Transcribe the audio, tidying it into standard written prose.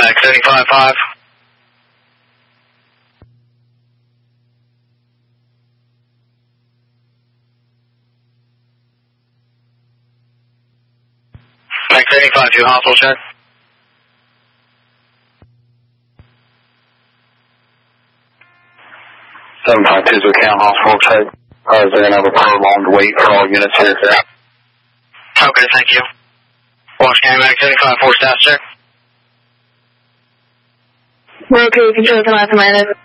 Max 75-5. Max 85-2, hospital check. Seven 5-2 to account, hospital check. They're going to have a prolonged wait for all units here. Okay, thank you. Wash County Max 75-4 status check. We're okay, control to last minute.